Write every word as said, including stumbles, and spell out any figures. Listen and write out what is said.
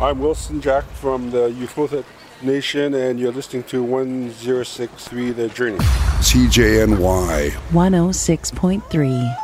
I'm Wilson Jack from the Youth Nation, and you're listening to one oh six point three The Journey. C J N Y one oh six point three.